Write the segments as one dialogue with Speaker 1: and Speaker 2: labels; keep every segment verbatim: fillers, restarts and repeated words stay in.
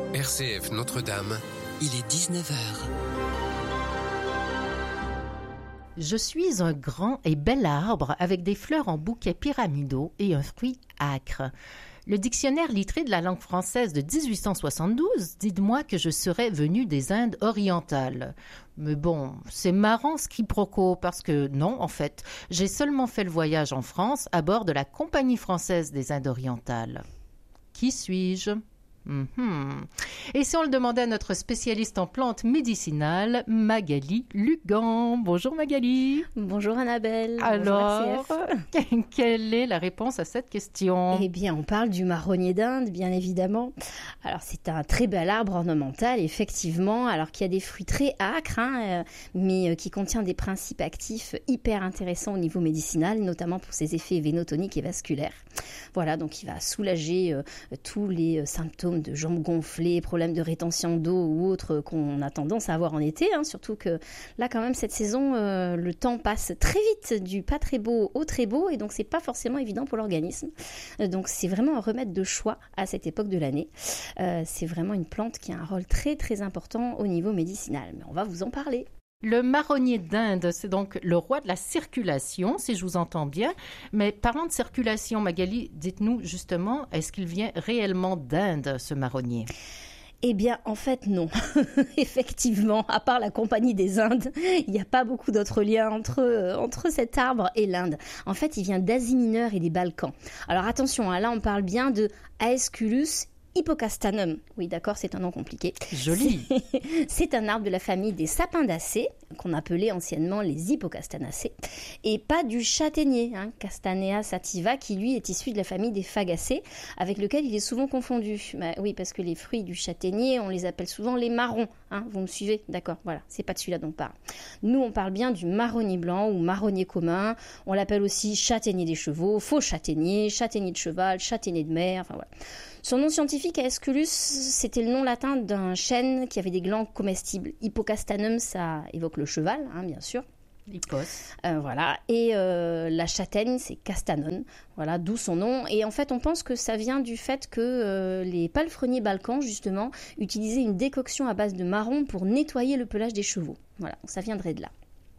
Speaker 1: R C F Notre-Dame, il est dix-neuf heures.
Speaker 2: Je suis un grand et bel arbre avec des fleurs en bouquets pyramidaux et un fruit âcre. Le dictionnaire littré de la langue française de dix-huit cent soixante-douze dit de moi que je serais venu des Indes orientales. Mais bon, c'est marrant ce quiproquo parce que non, en fait, j'ai seulement fait le voyage en France à bord de la Compagnie française des Indes orientales. Qui suis-je ? Mm-hmm. Et si on le demandait à notre spécialiste en plantes médicinales, Magali Lugan. Bonjour Magali.
Speaker 3: Bonjour Annabelle.
Speaker 2: Alors, bonjour quelle est la réponse à cette question ?
Speaker 3: Eh bien, on parle du marronnier d'Inde, bien évidemment. Alors, c'est un très bel arbre ornemental, effectivement, alors qu'il y a des fruits très âcres, hein, euh, mais euh, qui contient des principes actifs hyper intéressants au niveau médicinal, notamment pour ses effets vénotoniques et vasculaires. Voilà, donc il va soulager euh, tous les euh, symptômes de jambes gonflées, problèmes de rétention d'eau ou autres qu'on a tendance à avoir en été, hein, surtout que là quand même cette saison euh, le temps passe très vite du pas très beau au très beau et donc c'est pas forcément évident pour l'organisme. Euh, donc c'est vraiment un remède de choix à cette époque de l'année. Euh, c'est vraiment une plante qui a un rôle très très important au niveau médicinal, mais on va vous en parler.
Speaker 2: Le marronnier d'Inde, c'est donc le roi de la circulation, si je vous entends bien. Mais parlant de circulation, Magali, dites-nous justement, est-ce qu'il vient réellement d'Inde, ce marronnier ?
Speaker 3: Eh bien, en fait, non. Effectivement, à part la Compagnie des Indes, il n'y a pas beaucoup d'autres liens entre, euh, entre cet arbre et l'Inde. En fait, il vient d'Asie mineure et des Balkans. Alors attention, hein, là, on parle bien de Aesculus hippocastanum. Oui, d'accord, c'est un nom compliqué.
Speaker 2: Joli.
Speaker 3: C'est, c'est un arbre de la famille des sapindacées, qu'on appelait anciennement les hippocastanacées, et pas du châtaignier, hein, Castanea sativa, qui lui est issu de la famille des fagacées, avec lequel il est souvent confondu. Bah, oui, parce que les fruits du châtaignier, on les appelle souvent les marrons. Hein, vous me suivez ? D'accord, voilà, c'est pas de celui-là dont on parle. Nous, on parle bien du marronnier blanc ou marronnier commun. On l'appelle aussi châtaignier des chevaux, faux châtaignier, châtaignier de cheval, châtaignier de mer, enfin voilà. Son nom scientifique, Aesculus, c'était le nom latin d'un chêne qui avait des glands comestibles. Hippocastanum, ça évoque le cheval, hein, bien sûr.
Speaker 2: Hippos.
Speaker 3: Euh, voilà. Et euh, la châtaigne, c'est castanone. Voilà, d'où son nom. Et en fait, on pense que ça vient du fait que euh, les palefreniers balkans, justement, utilisaient une décoction à base de marron pour nettoyer le pelage des chevaux. Voilà, ça viendrait de là.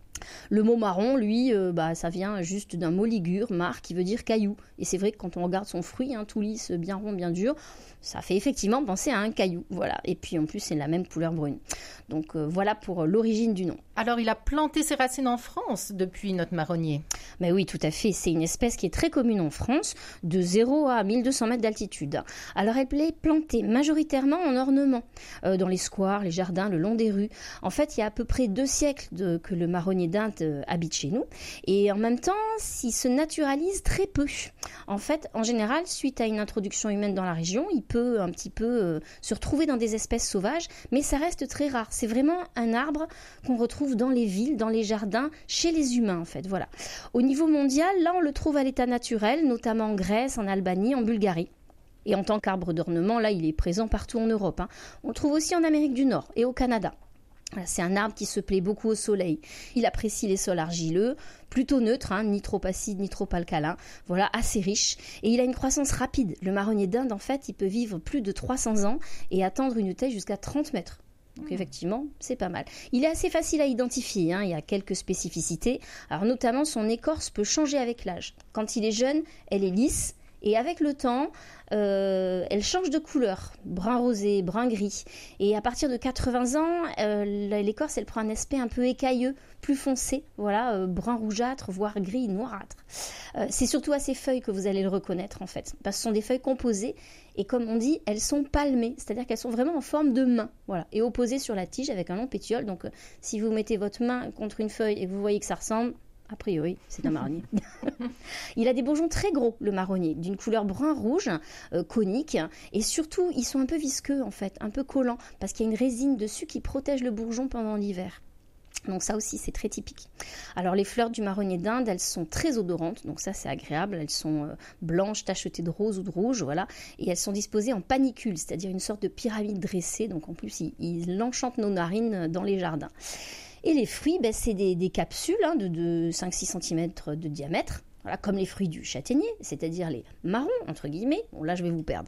Speaker 3: Le mot marron, lui, euh, bah, ça vient juste d'un mot ligure, mar, qui veut dire caillou. Et c'est vrai que quand on regarde son fruit, hein, tout lisse, bien rond, bien dur, ça fait effectivement penser à un caillou. Voilà. Et puis en plus, c'est la même couleur brune. Donc euh, voilà pour l'origine du nom.
Speaker 2: Alors, il a planté ses racines en France depuis notre marronnier.
Speaker 3: Mais oui, tout à fait. C'est une espèce qui est très commune en France, de zéro à mille deux cents mètres d'altitude. Alors, elle est plantée majoritairement en ornement, euh, dans les squares, les jardins, le long des rues. En fait, il y a à peu près deux siècles de, que le marronnier d'Inde euh, habite chez nous. Et en même temps, il se naturalise très peu. En fait, en général, suite à une introduction humaine dans la région, il peut un petit peu euh, se retrouver dans des espèces sauvages, mais ça reste très rare. C'est vraiment un arbre qu'on retrouve dans les villes, dans les jardins, chez les humains en fait, voilà. Au niveau mondial, là on le trouve à l'état naturel, notamment en Grèce, en Albanie, en Bulgarie. Et en tant qu'arbre d'ornement, là il est présent partout en Europe, hein. On le trouve aussi en Amérique du Nord et au Canada. Voilà, c'est un arbre qui se plaît beaucoup au soleil. Il apprécie les sols argileux, plutôt neutres, hein, ni trop acides, ni trop alcalins. Voilà, assez riche. Et il a une croissance rapide. Le marronnier d'Inde, en fait, il peut vivre plus de trois cents ans et atteindre une taille jusqu'à trente mètres. Donc mmh. effectivement, c'est pas mal. Il est assez facile à identifier, hein, il y a quelques spécificités. Alors notamment, son écorce peut changer avec l'âge. Quand il est jeune, elle est lisse. Et avec le temps, euh, elle change de couleur, brun rosé, brun gris. Et à partir de quatre-vingts ans, euh, l'écorce, elle prend un aspect un peu écailleux, plus foncé, voilà, euh, brun rougeâtre, voire gris noirâtre. Euh, c'est surtout à ses feuilles que vous allez le reconnaître en fait, parce que ce sont des feuilles composées et comme on dit, elles sont palmées, c'est-à-dire qu'elles sont vraiment en forme de main, voilà, et opposées sur la tige avec un long pétiole. Donc, euh, si vous mettez votre main contre une feuille et que vous voyez que ça ressemble, a priori, c'est un marronnier. Il a des bourgeons très gros, le marronnier, d'une couleur brun-rouge, euh, conique. Et surtout, ils sont un peu visqueux, en fait, un peu collants, parce qu'il y a une résine dessus qui protège le bourgeon pendant l'hiver. Donc ça aussi, c'est très typique. Alors les fleurs du marronnier d'Inde, elles sont très odorantes, donc ça c'est agréable. Elles sont euh, blanches, tachetées de rose ou de rouge, voilà. Et elles sont disposées en panicules, c'est-à-dire une sorte de pyramide dressée. Donc en plus, ils, ils enchantent nos narines dans les jardins. Et les fruits, ben, c'est des, des capsules hein, de, de cinq à six centimètres de diamètre. Voilà, comme les fruits du châtaignier, c'est-à-dire les marrons, entre guillemets. Bon, là, je vais vous perdre.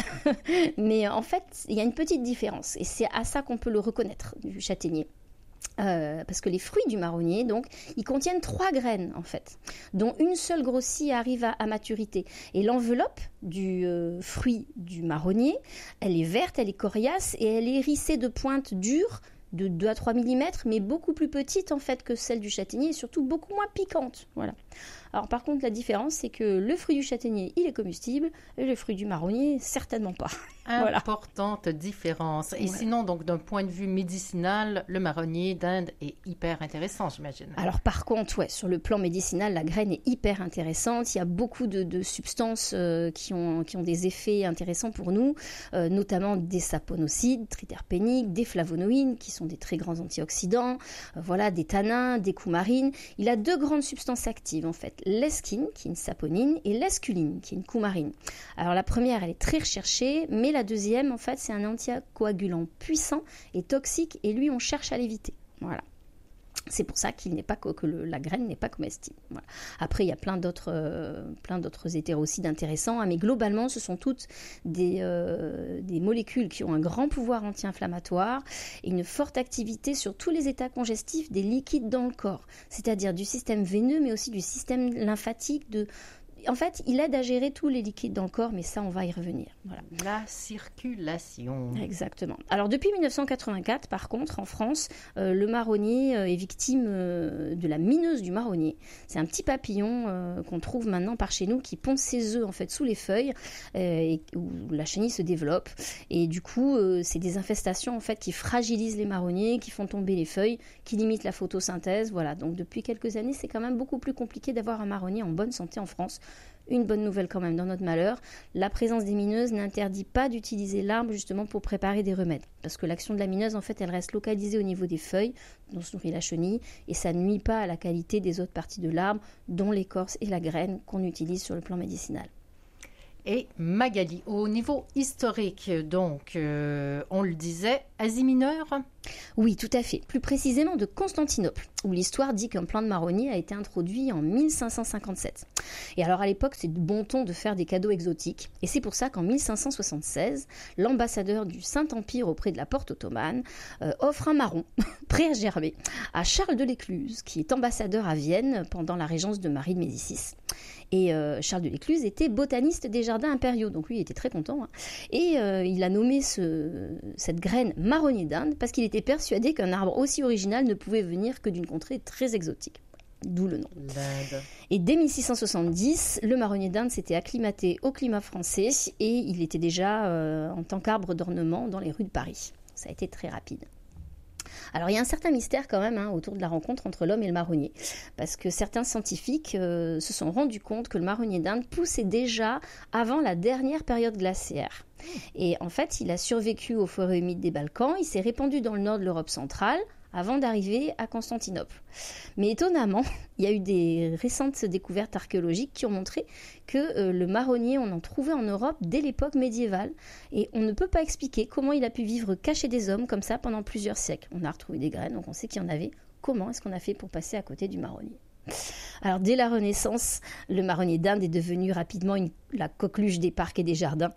Speaker 3: Mais en fait, il y a une petite différence. Et c'est à ça qu'on peut le reconnaître, du châtaignier. Euh, parce que les fruits du marronnier, donc, ils contiennent trois graines, en fait, dont une seule grossie arrive à, à maturité. Et l'enveloppe du euh, fruit du marronnier, elle est verte, elle est coriace et elle est hérissée de pointes dures de deux à trois millimètres, mais beaucoup plus petites, en fait, que celle du châtaignier et surtout beaucoup moins piquantes. Voilà. Alors, par contre, la différence, c'est que le fruit du châtaignier, il est comestible et le fruit du marronnier, certainement pas.
Speaker 2: Voilà. Importante différence. Et ouais. Sinon, donc, d'un point de vue médicinal, le marronnier d'Inde est hyper intéressant, j'imagine.
Speaker 3: Alors, par contre, ouais, sur le plan médicinal, la graine est hyper intéressante. Il y a beaucoup de, de substances euh, qui, ont, qui ont des effets intéressants pour nous, euh, notamment des saponocides, triterpéniques, des flavonoïdes, qui sont des très grands antioxydants, euh, voilà, des tannins, des coumarines. Il a deux grandes substances actives, en fait. L'esquine, qui est une saponine, et l'esculine, qui est une coumarine. Alors, la première, elle est très recherchée, mais la deuxième, en fait, c'est un anticoagulant puissant et toxique, et lui, on cherche à l'éviter. Voilà. C'est pour ça qu'il n'est pas que le, la graine n'est pas comestible. Voilà. Après, il y a plein d'autres, euh, plein d'autres hétérocides intéressants, hein, mais globalement, ce sont toutes des, euh, des molécules qui ont un grand pouvoir anti-inflammatoire et une forte activité sur tous les états congestifs des liquides dans le corps, c'est-à-dire du système veineux, mais aussi du système lymphatique, de... En fait, il aide à gérer tous les liquides dans le corps, mais ça, on va y revenir. Voilà.
Speaker 2: La circulation.
Speaker 3: Exactement. Alors, depuis dix-neuf cent quatre-vingt-quatre, par contre, en France, euh, le marronnier euh, est victime euh, de la mineuse du marronnier. C'est un petit papillon euh, qu'on trouve maintenant par chez nous qui pond ses œufs en fait sous les feuilles euh, et où la chenille se développe. Et du coup, euh, c'est des infestations en fait qui fragilisent les marronniers, qui font tomber les feuilles, qui limitent la photosynthèse. Voilà. Donc, depuis quelques années, c'est quand même beaucoup plus compliqué d'avoir un marronnier en bonne santé en France. Une bonne nouvelle quand même dans notre malheur, la présence des mineuses n'interdit pas d'utiliser l'arbre justement pour préparer des remèdes. Parce que l'action de la mineuse, en fait, elle reste localisée au niveau des feuilles dont se nourrit la chenille et ça ne nuit pas à la qualité des autres parties de l'arbre, dont l'écorce et la graine qu'on utilise sur le plan médicinal.
Speaker 2: Et Magali, au niveau historique, donc, euh, on le disait, Asie mineure ?
Speaker 3: Oui, tout à fait. Plus précisément de Constantinople, où l'histoire dit qu'un plant de marronnier a été introduit en mille cinq cent cinquante-sept. Et alors, à l'époque, c'est de bon ton de faire des cadeaux exotiques. Et c'est pour ça qu'en mille cinq cent soixante-seize, l'ambassadeur du Saint-Empire auprès de la porte ottomane euh, offre un marron, prêt à germer, à Charles de l'Écluse, qui est ambassadeur à Vienne pendant la régence de Marie de Médicis. Et euh, Charles de l'Écluse était botaniste des jardins impériaux, donc lui il était très content. Hein. Et euh, il a nommé ce, cette graine marronnier d'Inde parce qu'il était persuadé qu'un arbre aussi original ne pouvait venir que d'une contrée très exotique. D'où le nom.
Speaker 2: L'Inde.
Speaker 3: Et dès mille six cent soixante-dix, le marronnier d'Inde s'était acclimaté au climat français et il était déjà euh, en tant qu'arbre d'ornement dans les rues de Paris. Ça a été très rapide. Alors il y a un certain mystère quand même hein, autour de la rencontre entre l'homme et le marronnier, parce que certains scientifiques euh, se sont rendus compte que le marronnier d'Inde poussait déjà avant la dernière période glaciaire. Et en fait, il a survécu aux forêts humides des Balkans, il s'est répandu dans le nord de l'Europe centrale, avant d'arriver à Constantinople. Mais étonnamment, il y a eu des récentes découvertes archéologiques qui ont montré que euh, le marronnier, on en trouvait en Europe dès l'époque médiévale. Et on ne peut pas expliquer comment il a pu vivre caché des hommes comme ça pendant plusieurs siècles. On a retrouvé des graines, donc on sait qu'il y en avait. Comment est-ce qu'on a fait pour passer à côté du marronnier ? Alors, dès la Renaissance, le marronnier d'Inde est devenu rapidement une, la coqueluche des parcs et des jardins.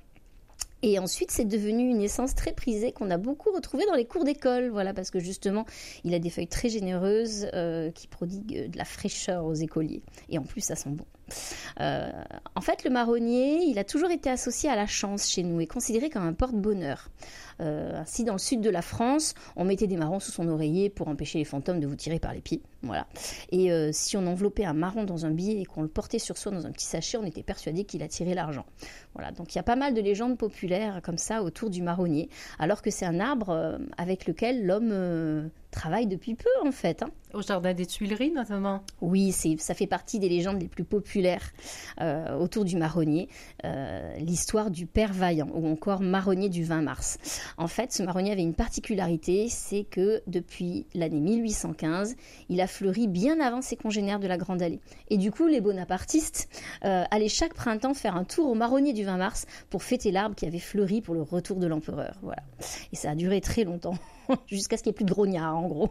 Speaker 3: Et ensuite, c'est devenu une essence très prisée qu'on a beaucoup retrouvée dans les cours d'école, voilà, parce que justement, il a des feuilles très généreuses euh, qui prodiguent de la fraîcheur aux écoliers. Et en plus, ça sent bon. Euh, en fait, le marronnier, il a toujours été associé à la chance chez nous et considéré comme un porte-bonheur. Euh, ainsi, dans le sud de la France, on mettait des marrons sous son oreiller pour empêcher les fantômes de vous tirer par les pieds. Voilà. Et euh, si on enveloppait un marron dans un billet et qu'on le portait sur soi dans un petit sachet, on était persuadé qu'il attirait l'argent. Voilà. Donc, il y a pas mal de légendes populaires comme ça autour du marronnier, alors que c'est un arbre euh, avec lequel l'homme euh, travaille depuis peu, en fait. Hein.
Speaker 2: Au Jardin des Tuileries, notamment.
Speaker 3: Oui, c'est, ça fait partie des légendes les plus populaires euh, autour du marronnier. Euh, l'histoire du Père Vaillant, ou encore marronnier du vingt mars. En fait, ce marronnier avait une particularité, c'est que depuis l'année mille huit cent quinze, il a fleuri bien avant ses congénères de la Grande Allée. Et du coup, les bonapartistes euh, allaient chaque printemps faire un tour au marronnier du vingt mars pour fêter l'arbre qui avait fleuri pour le retour de l'empereur. Voilà. Et ça a duré très longtemps, jusqu'à ce qu'il n'y ait plus de grognards, en gros.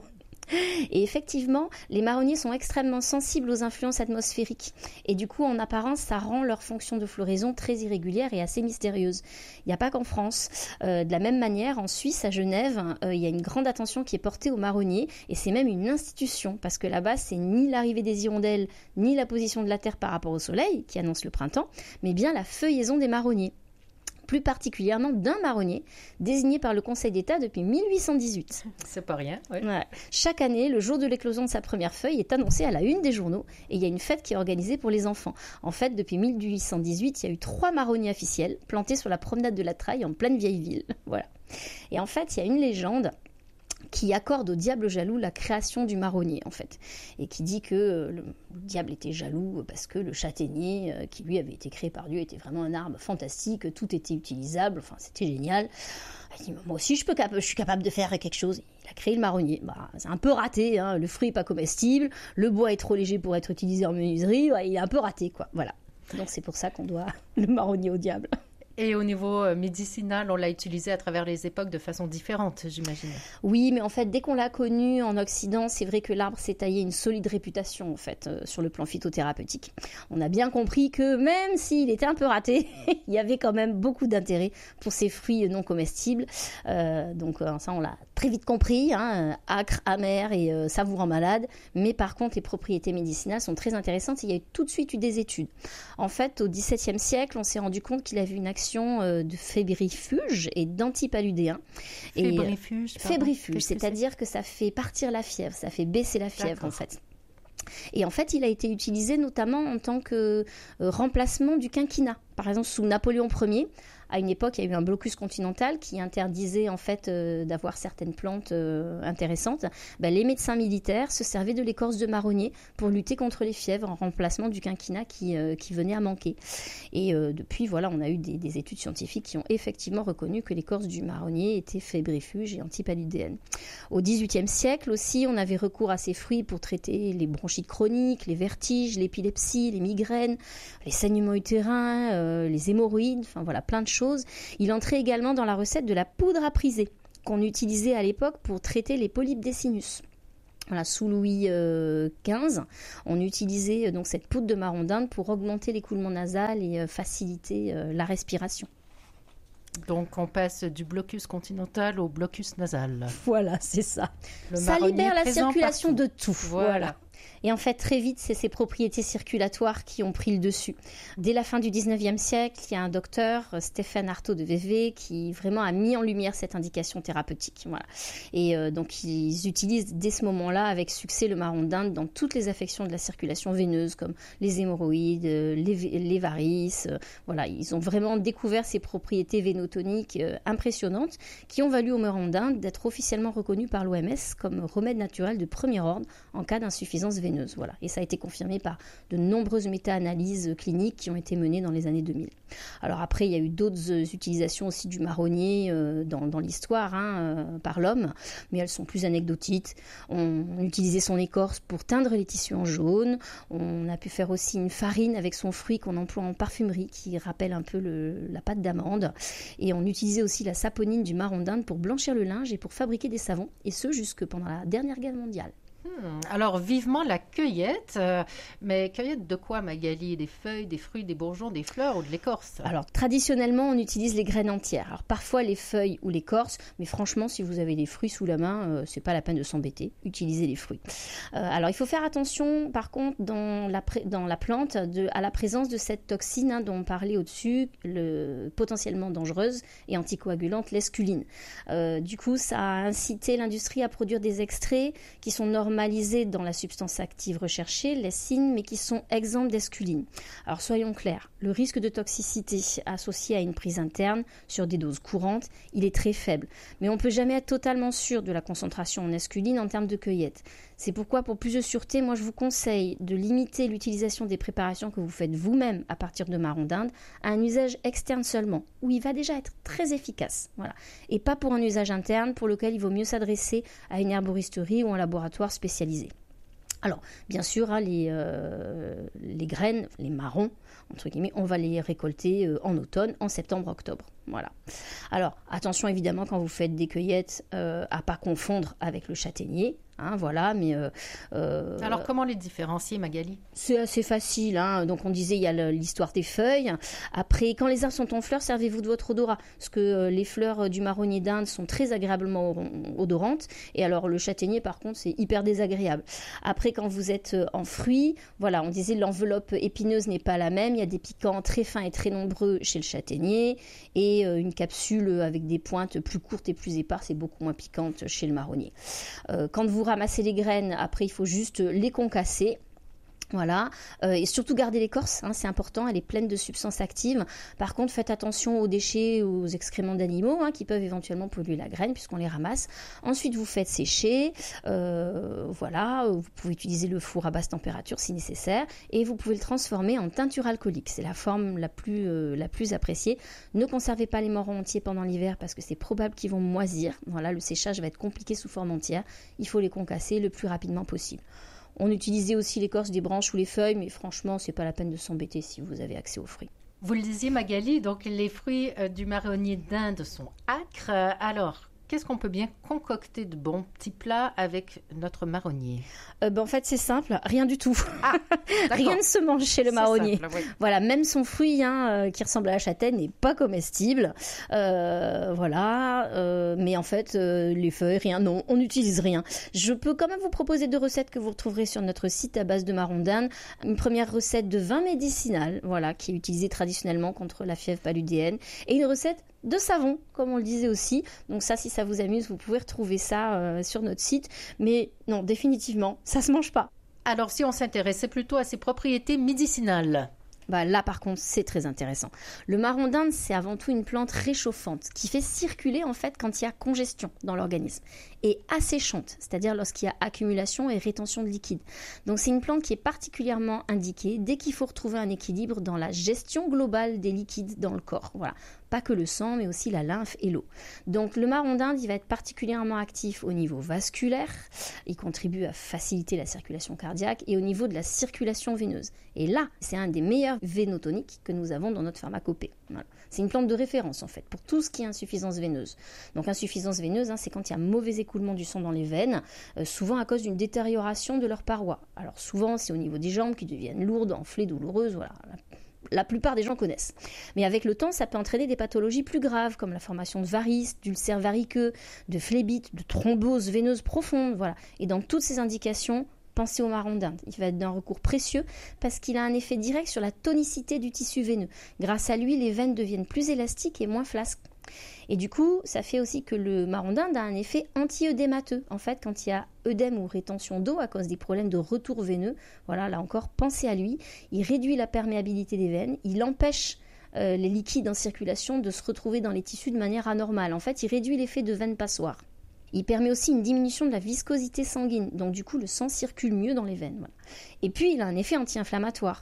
Speaker 3: Et effectivement, les marronniers sont extrêmement sensibles aux influences atmosphériques. Et du coup, en apparence, ça rend leur fonction de floraison très irrégulière et assez mystérieuse. Il n'y a pas qu'en France. Euh, de la même manière, en Suisse, à Genève, euh, il y a une grande attention qui est portée aux marronniers. Et c'est même une institution, parce que là-bas, c'est ni l'arrivée des hirondelles, ni la position de la Terre par rapport au Soleil, qui annonce le printemps, mais bien la feuillaison des marronniers. Plus particulièrement d'un marronnier, désigné par le Conseil d'État depuis mille huit cent dix-huit.
Speaker 2: C'est pas rien. Oui.
Speaker 3: Ouais. Chaque année, le jour de l'éclosion de sa première feuille est annoncé à la une des journaux et il y a une fête qui est organisée pour les enfants. En fait, depuis mille huit cent dix-huit, il y a eu trois marronniers officiels plantés sur la promenade de la Traille en pleine vieille ville. Voilà. Et en fait, il y a une légende qui accorde au diable jaloux la création du marronnier, en fait, et qui dit que le, le diable était jaloux parce que le châtaignier, euh, qui lui avait été créé par Dieu, était vraiment un arbre fantastique, tout était utilisable, enfin c'était génial. Il dit, moi aussi je, peux cap- je suis capable de faire quelque chose. Il a créé le marronnier. Bah, c'est un peu raté, hein. Le fruit n'est pas comestible, le bois est trop léger pour être utilisé en menuiserie, ouais, il est un peu raté, quoi. Voilà. Donc c'est pour ça qu'on doit le marronnier au diable.
Speaker 2: Et au niveau euh, médicinal, on l'a utilisé à travers les époques de façon différente, j'imagine.
Speaker 3: Oui, mais en fait, dès qu'on l'a connu en Occident, c'est vrai que l'arbre s'est taillé une solide réputation, en fait, euh, sur le plan phytothérapeutique. On a bien compris que même s'il était un peu raté, il y avait quand même beaucoup d'intérêt pour ces fruits non comestibles. Euh, donc euh, ça, on l'a très vite compris, hein, acre, amer et euh, savourant malade. Mais par contre, les propriétés médicinales sont très intéressantes. Il y a tout de suite eu des études. En fait, au dix-septième siècle, on s'est rendu compte qu'il avait une action de fébrifuge et d'antipaludéen.
Speaker 2: Fébrifuge,
Speaker 3: et, fébrifuge, c'est-à-dire que ça fait partir la fièvre, ça fait baisser la fièvre, en fait. Et en fait, il a été utilisé notamment en tant que euh, remplacement du quinquina. Par exemple, sous Napoléon Ier, à une époque, il y a eu un blocus continental qui interdisait en fait euh, d'avoir certaines plantes euh, intéressantes. Ben, les médecins militaires se servaient de l'écorce de marronnier pour lutter contre les fièvres en remplacement du quinquina qui, euh, qui venait à manquer. Et euh, depuis, voilà, on a eu des, des études scientifiques qui ont effectivement reconnu que l'écorce du marronnier était fébrifuge et antipaludéenne. Au dix-huitième siècle aussi, on avait recours à ces fruits pour traiter les bronchites chroniques, les vertiges, l'épilepsie, les migraines, les saignements utérins, euh, les hémorroïdes, enfin voilà, plein de choses. Il entrait également dans la recette de la poudre à priser qu'on utilisait à l'époque pour traiter les polypes des sinus. Voilà, sous Louis euh, quinze, on utilisait euh, donc cette poudre de marron d'Inde pour augmenter l'écoulement nasal et euh, faciliter euh, la respiration.
Speaker 2: Donc on passe du blocus continental au blocus nasal.
Speaker 3: Voilà, c'est ça.
Speaker 2: Le
Speaker 3: ça libère la circulation
Speaker 2: partout.
Speaker 3: de tout.
Speaker 2: Voilà.
Speaker 3: voilà. Et en fait, très vite, c'est ces propriétés circulatoires qui ont pris le dessus. Dès la fin du dix-neuvième siècle, il y a un docteur, Stéphane Artaud de Vevey, qui vraiment a mis en lumière cette indication thérapeutique. Voilà. Et euh, donc, ils utilisent dès ce moment-là, avec succès, le marron d'Inde dans toutes les affections de la circulation veineuse, comme les hémorroïdes, les, les varices. Euh, voilà, ils ont vraiment découvert ces propriétés vénotoniques euh, impressionnantes qui ont valu au marron d'Inde d'être officiellement reconnu par l'O M S comme remède naturel de premier ordre en cas d'insuffisance veineuse. Voilà. Et ça a été confirmé par de nombreuses méta-analyses cliniques qui ont été menées dans les années deux mille. Alors après, il y a eu d'autres utilisations aussi du marronnier euh, dans, dans l'histoire hein, euh, par l'homme, mais elles sont plus anecdotiques. On, on utilisait son écorce pour teindre les tissus en jaune. On a pu faire aussi une farine avec son fruit qu'on emploie en parfumerie qui rappelle un peu le, la pâte d'amande. Et on utilisait aussi la saponine du marron d'Inde pour blanchir le linge et pour fabriquer des savons, et ce jusque pendant la dernière guerre mondiale.
Speaker 2: Hmm, alors, vivement la cueillette. Euh, mais cueillette de quoi, Magali? Des feuilles, des fruits, des bourgeons, des fleurs ou de l'écorce?
Speaker 3: Alors, traditionnellement, on utilise les graines entières. Alors, parfois les feuilles ou l'écorce, mais franchement, si vous avez des fruits sous la main, euh, c'est pas la peine de s'embêter. Utilisez les fruits. Euh, alors, il faut faire attention, par contre, dans la, pré- dans la plante, de, à la présence de cette toxine hein, dont on parlait au-dessus, le, potentiellement dangereuse et anticoagulante, l'esculine. Euh, du coup, ça a incité l'industrie à produire des extraits qui sont normalisés dans la substance active recherchée, l'escine, mais qui sont exempts d'esculine. Alors soyons clairs, le risque de toxicité associé à une prise interne sur des doses courantes, il est très faible. Mais on ne peut jamais être totalement sûr de la concentration en esculine en termes de cueillette. C'est pourquoi, pour plus de sûreté, moi je vous conseille de limiter l'utilisation des préparations que vous faites vous-même à partir de marron d'Inde à un usage externe seulement, où il va déjà être très efficace. Voilà. Et pas pour un usage interne, pour lequel il vaut mieux s'adresser à une herboristerie ou un laboratoire spécialisé. Alors, bien sûr, hein, les, euh, les graines, les marrons, entre guillemets, on va les récolter euh, en automne, en septembre-octobre. Voilà. Alors, attention évidemment quand vous faites des cueillettes euh, à ne pas confondre avec le châtaignier. Hein, voilà, mais euh, euh,
Speaker 2: Alors, comment les différencier, Magali?
Speaker 3: C'est assez facile. Hein. Donc, on disait, il y a le, l'histoire des feuilles. Après, quand les arbres sont en fleurs, servez-vous de votre odorat. Parce que euh, les fleurs du marronnier d'Inde sont très agréablement odorantes. Et alors, le châtaignier, par contre, c'est hyper désagréable. Après, quand vous êtes en fruits, voilà, on disait l'enveloppe épineuse n'est pas la même. Il y a des piquants très fins et très nombreux chez le châtaignier. Et euh, une capsule avec des pointes plus courtes et plus éparses et beaucoup moins piquantes chez le marronnier. Euh, quand vous ramassez les graines, après il faut juste les concasser. Voilà, euh, et surtout garder l'écorce, hein, c'est important, elle est pleine de substances actives. Par contre, faites attention aux déchets, aux excréments d'animaux hein, qui peuvent éventuellement polluer la graine puisqu'on les ramasse. Ensuite, vous faites sécher, euh, voilà, vous pouvez utiliser le four à basse température si nécessaire et vous pouvez le transformer en teinture alcoolique. C'est la forme la plus, euh, la plus appréciée. Ne conservez pas les marrons entiers pendant l'hiver parce que c'est probable qu'ils vont moisir. Voilà, le séchage va être compliqué sous forme entière. Il faut les concasser le plus rapidement possible. On utilisait aussi l'écorce des branches ou les feuilles, mais franchement, c'est pas la peine de s'embêter si vous avez accès aux fruits.
Speaker 2: Vous le disiez, Magali, donc les fruits euh, du marronnier d'Inde sont âcres. Alors, qu'est-ce qu'on peut bien concocter de bons petits plats avec notre marronnier?
Speaker 3: euh, ben, En fait, c'est simple, rien du tout.
Speaker 2: Ah,
Speaker 3: rien ne se mange chez le
Speaker 2: c'est
Speaker 3: marronnier.
Speaker 2: Simple, oui.
Speaker 3: Voilà, même son fruit hein, euh, qui ressemble à la châtaigne n'est pas comestible. Euh, voilà, euh, mais en fait, euh, les feuilles, rien, non, on n'utilise rien. Je peux quand même vous proposer deux recettes que vous retrouverez sur notre site à base de marron d'Inde. Une première recette de vin médicinal, voilà, qui est utilisée traditionnellement contre la fièvre paludéenne, et une recette de savon, comme on le disait aussi. Donc ça, si ça vous amuse, vous pouvez retrouver ça euh, sur notre site. Mais non, définitivement, ça se mange pas.
Speaker 2: Alors, si on s'intéressait plutôt à ses propriétés médicinales.
Speaker 3: Bah là, par contre, c'est très intéressant. Le marron d'Inde, c'est avant tout une plante réchauffante qui fait circuler en fait quand il y a congestion dans l'organisme et asséchante, c'est-à-dire lorsqu'il y a accumulation et rétention de liquide. Donc c'est une plante qui est particulièrement indiquée dès qu'il faut retrouver un équilibre dans la gestion globale des liquides dans le corps. Voilà. Pas que le sang, mais aussi la lymphe et l'eau. Donc le marron d'Inde, il va être particulièrement actif au niveau vasculaire, il contribue à faciliter la circulation cardiaque et au niveau de la circulation veineuse. Et là, c'est un des meilleurs vénotoniques que nous avons dans notre pharmacopée. Voilà. C'est une plante de référence en fait pour tout ce qui est insuffisance veineuse. Donc insuffisance veineuse, hein, c'est quand il y a mauvais écoulement du sang dans les veines, euh, souvent à cause d'une détérioration de leurs parois. Alors souvent, c'est au niveau des jambes qui deviennent lourdes, enflées, douloureuses, voilà. La plupart des gens connaissent. Mais avec le temps, ça peut entraîner des pathologies plus graves, comme la formation de varices, d'ulcères variqueux, de phlébites, de thromboses veineuses profondes. Voilà. Et dans toutes ces indications, pensez au marron d'Inde. Il va être d'un recours précieux parce qu'il a un effet direct sur la tonicité du tissu veineux. Grâce à lui, les veines deviennent plus élastiques et moins flasques. Et du coup, ça fait aussi que le marron d'Inde a un effet anti-œdémateux. En fait, quand il y a œdème ou rétention d'eau à cause des problèmes de retour veineux, voilà, là encore, pensez à lui. Il réduit la perméabilité des veines, il empêche euh, les liquides en circulation de se retrouver dans les tissus de manière anormale. En fait, il réduit l'effet de veine passoire. Il permet aussi une diminution de la viscosité sanguine, donc du coup, le sang circule mieux dans les veines. Voilà. Et puis, il a un effet anti-inflammatoire.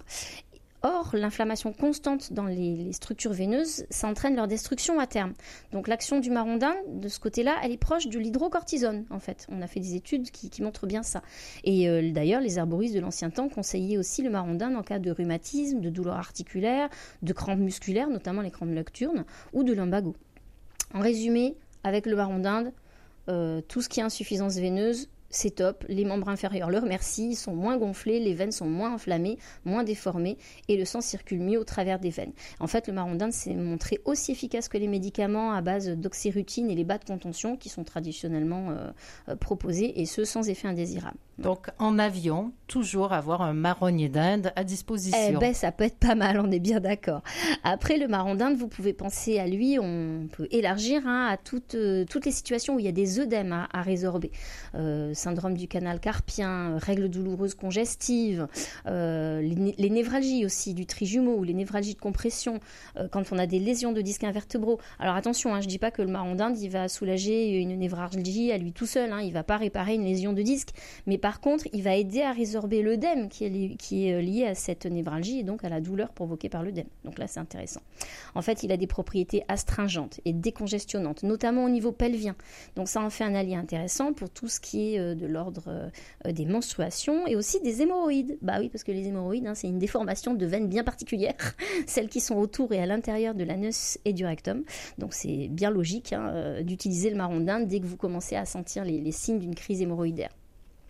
Speaker 3: Or, l'inflammation constante dans les, les structures veineuses, ça entraîne leur destruction à terme. Donc l'action du marron d'Inde, de ce côté-là, elle est proche de l'hydrocortisone, en fait. On a fait des études qui, qui montrent bien ça. Et euh, d'ailleurs, les herboristes de l'ancien temps conseillaient aussi le marron d'Inde en cas de rhumatisme, de douleurs articulaires, de crampes musculaires, notamment les crampes nocturnes, ou de lumbago. En résumé, avec le marron d'Inde, euh, tout ce qui est insuffisance veineuse, c'est top, les membres inférieurs le remercient, ils sont moins gonflés, les veines sont moins enflammées, moins déformées et le sang circule mieux au travers des veines. En fait, le marron d'Inde s'est montré aussi efficace que les médicaments à base d'oxyrutine et les bas de contention qui sont traditionnellement euh, proposés et ce sans effet indésirable.
Speaker 2: Donc en avion, toujours avoir un marronnier d'Inde à disposition.
Speaker 3: Eh ben, ça peut être pas mal, on est bien d'accord. Après, le marron d'Inde, vous pouvez penser à lui, on peut élargir hein, à toutes, euh, toutes les situations où il y a des œdèmes à, à résorber. Euh, syndrome du canal carpien, règles douloureuses congestives, euh, les, les névralgies aussi du trijumeau ou les névralgies de compression, euh, quand on a des lésions de disques invertébraux. Alors attention, hein, je ne dis pas que le marron d'Inde, il va soulager une névralgie à lui tout seul, hein, il ne va pas réparer une lésion de disque, mais par contre, il va aider à résorber l'œdème qui est, li- qui est lié à cette névralgie et donc à la douleur provoquée par l'œdème. Donc là, c'est intéressant. En fait, il a des propriétés astringentes et décongestionnantes, notamment au niveau pelvien. Donc ça en fait un allié intéressant pour tout ce qui est euh, de l'ordre euh, des menstruations et aussi des hémorroïdes. Bah oui, parce que les hémorroïdes, hein, c'est une déformation de veines bien particulière, celles qui sont autour et à l'intérieur de l'anus et du rectum. Donc c'est bien logique hein, euh, d'utiliser le marron d'Inde dès que vous commencez à sentir les, les signes d'une crise hémorroïdaire.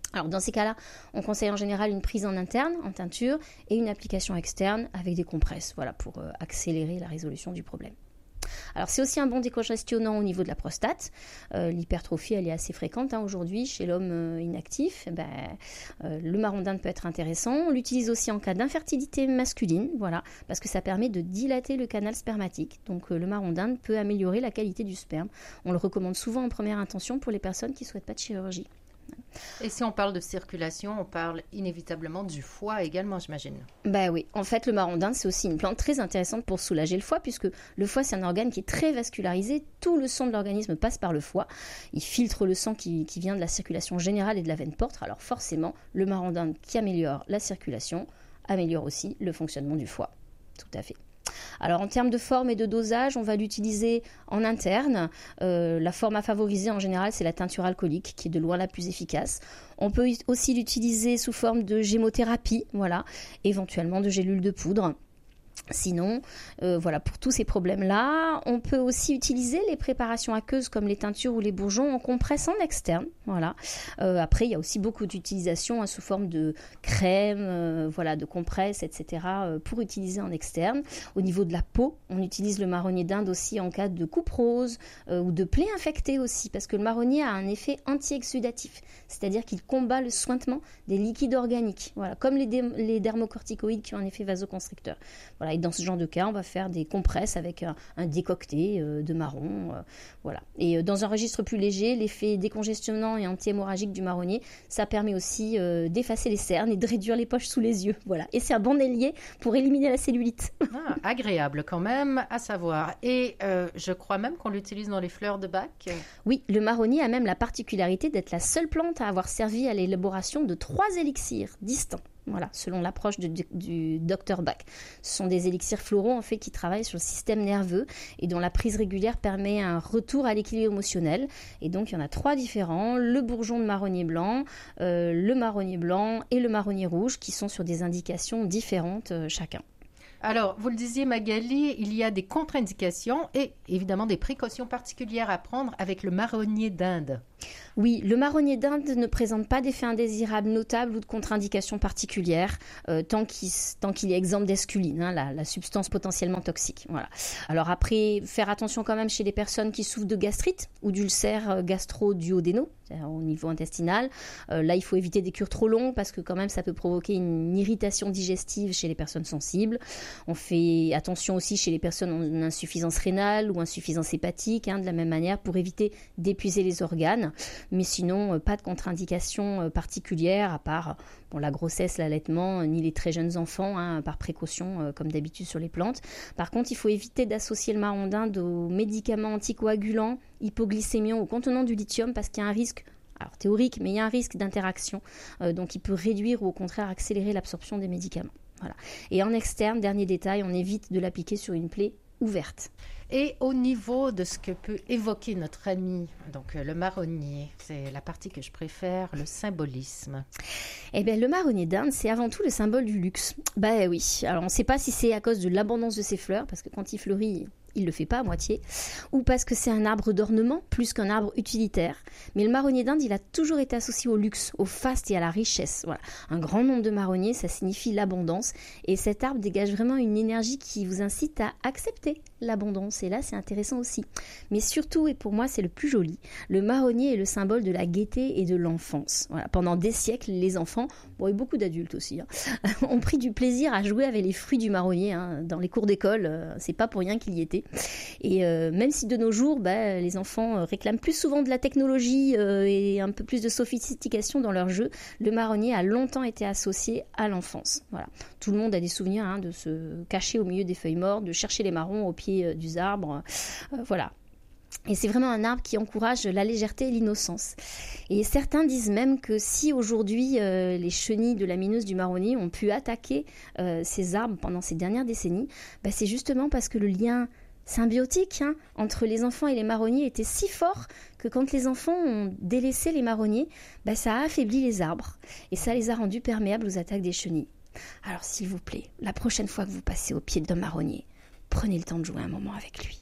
Speaker 3: Alors dans ces cas-là, on conseille en général une prise en interne, en teinture, et une application externe avec des compresses, voilà, pour euh, accélérer la résolution du problème. Alors c'est aussi un bon décongestionnant au niveau de la prostate. Euh, l'hypertrophie, elle est assez fréquente hein, aujourd'hui chez l'homme euh, inactif. Eh ben, euh, le marron d'Inde peut être intéressant. On l'utilise aussi en cas d'infertilité masculine, voilà, parce que ça permet de dilater le canal spermatique. Donc euh, le marron d'Inde peut améliorer la qualité du sperme. On le recommande souvent en première intention pour les personnes qui ne souhaitent pas de chirurgie.
Speaker 2: Et si on parle de circulation, on parle inévitablement du foie également, j'imagine.
Speaker 3: Ben oui, en fait, le marron d'Inde, c'est aussi une plante très intéressante pour soulager le foie, puisque le foie, c'est un organe qui est très vascularisé. Tout le sang de l'organisme passe par le foie. Il filtre le sang qui, qui vient de la circulation générale et de la veine porte. Alors forcément, le marron d'Inde qui améliore la circulation, améliore aussi le fonctionnement du foie. Tout à fait. Alors en termes de forme et de dosage, on va l'utiliser en interne. Euh, la forme à favoriser en général, c'est la teinture alcoolique qui est de loin la plus efficace. On peut aussi l'utiliser sous forme de gémothérapie, voilà, éventuellement de gélules de poudre. Sinon, euh, voilà, pour tous ces problèmes-là, on peut aussi utiliser les préparations aqueuses comme les teintures ou les bourgeons en compresse en externe. Voilà. Euh, après, il y a aussi beaucoup d'utilisations hein, sous forme de crème, euh, voilà, de compresses, et cetera euh, pour utiliser en externe. Au niveau de la peau, on utilise le marronnier d'Inde aussi en cas de coupe rose euh, ou de plaies infectées aussi, parce que le marronnier a un effet anti-exsudatif, c'est-à-dire qu'il combat le suintement des liquides organiques, voilà, comme les, dé- les dermocorticoïdes qui ont un effet vasoconstricteur. Voilà. Et dans ce genre de cas, on va faire des compresses avec un, un décocté euh, de marron. Euh, voilà. Et euh, dans un registre plus léger, l'effet décongestionnant et anti-hémorragique du marronnier, ça permet aussi euh, d'effacer les cernes et de réduire les poches sous les yeux. Voilà. Et c'est un bon ailier pour éliminer la cellulite.
Speaker 2: Ah, agréable quand même à savoir. Et euh, je crois même qu'on l'utilise dans les fleurs de bac.
Speaker 3: Oui, le marronnier a même la particularité d'être la seule plante à avoir servi à l'élaboration de trois élixirs distincts. Voilà, selon l'approche du, du docteur Bach. Ce sont des élixirs floraux en fait qui travaillent sur le système nerveux et dont la prise régulière permet un retour à l'équilibre émotionnel. Et donc il y en a trois différents, le bourgeon de marronnier blanc, euh, le marronnier blanc et le marronnier rouge qui sont sur des indications différentes euh, chacun.
Speaker 2: Alors, vous le disiez Magali, il y a des contre-indications et évidemment des précautions particulières à prendre avec le marronnier d'Inde.
Speaker 3: Oui, le marronnier d'Inde ne présente pas d'effets indésirables notables ou de contre-indications particulières euh, tant qu'il, tant qu'il est exempt d'esculine, hein, la, la substance potentiellement toxique. Voilà. Alors après, faire attention quand même chez les personnes qui souffrent de gastrite ou d'ulcères gastro-duodénaux, c'est-à-dire au niveau intestinal. Euh, là, il faut éviter des cures trop longues parce que quand même, ça peut provoquer une irritation digestive chez les personnes sensibles. On fait attention aussi chez les personnes en insuffisance rénale ou insuffisance hépatique, hein, de la même manière, pour éviter d'épuiser les organes. Mais sinon, pas de contre-indications particulières, à part bon, la grossesse, l'allaitement, ni les très jeunes enfants, hein, par précaution, comme d'habitude sur les plantes. Par contre, il faut éviter d'associer le marron d'Inde aux médicaments anticoagulants, hypoglycémiants ou contenant du lithium, parce qu'il y a un risque, alors théorique, mais il y a un risque d'interaction, euh, donc il peut réduire ou au contraire accélérer l'absorption des médicaments. Voilà. Et en externe, dernier détail, on évite de l'appliquer sur une plaie ouverte.
Speaker 2: Et au niveau de ce que peut évoquer notre ami, donc le marronnier, c'est la partie que je préfère, le symbolisme.
Speaker 3: Eh bien, le marronnier d'Inde, c'est avant tout le symbole du luxe. Ben oui, alors on ne sait pas si c'est à cause de l'abondance de ses fleurs, parce que quand il fleurit, il ne le fait pas à moitié, ou parce que c'est un arbre d'ornement plus qu'un arbre utilitaire. Mais le marronnier d'Inde, il a toujours été associé au luxe, au faste et à la richesse. Voilà. Un grand nombre de marronniers, ça signifie l'abondance. Et cet arbre dégage vraiment une énergie qui vous incite à accepter l'abondance. Et là, c'est intéressant aussi. Mais surtout, et pour moi, c'est le plus joli, le marronnier est le symbole de la gaieté et de l'enfance. Voilà. Pendant des siècles, les enfants, bon, et beaucoup d'adultes aussi, hein, ont pris du plaisir à jouer avec les fruits du marronnier. Hein, dans les cours d'école, euh, c'est pas pour rien qu'il y était. Et euh, même si de nos jours, bah, les enfants réclament plus souvent de la technologie euh, et un peu plus de sophistication dans leurs jeux, le marronnier a longtemps été associé à l'enfance. Voilà. Tout le monde a des souvenirs hein, de se cacher au milieu des feuilles mortes, de chercher les marrons au pied euh, des arbres. Euh, voilà. Et c'est vraiment un arbre qui encourage la légèreté et l'innocence. Et certains disent même que si aujourd'hui euh, les chenilles de la mineuse du marronnier ont pu attaquer euh, ces arbres pendant ces dernières décennies, bah, c'est justement parce que le lien symbiotique hein, entre les enfants et les marronniers était si fort que quand les enfants ont délaissé les marronniers, bah, ça a affaibli les arbres et ça les a rendus perméables aux attaques des chenilles. Alors s'il vous plaît, la prochaine fois que vous passez au pied d'un marronnier, prenez le temps de jouer un moment avec lui.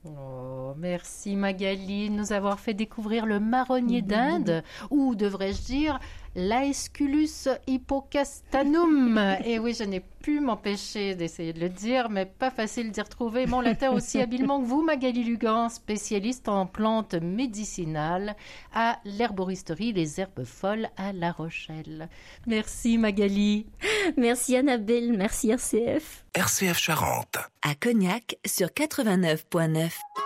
Speaker 2: Oh, merci Magali de nous avoir fait découvrir le marronnier d'Inde, ou devrais-je dire l'Aesculus hippocastanum. Et oui, je n'ai pu m'empêcher d'essayer de le dire, mais pas facile d'y retrouver mon latin aussi habilement que vous, Magali Lugan, spécialiste en plantes médicinales à l'herboristerie Les Herbes Folles à La Rochelle. Merci Magali.
Speaker 3: Merci Annabelle, merci R C F.
Speaker 1: R C F Charente.
Speaker 4: À Cognac sur quatre-vingt-neuf virgule neuf.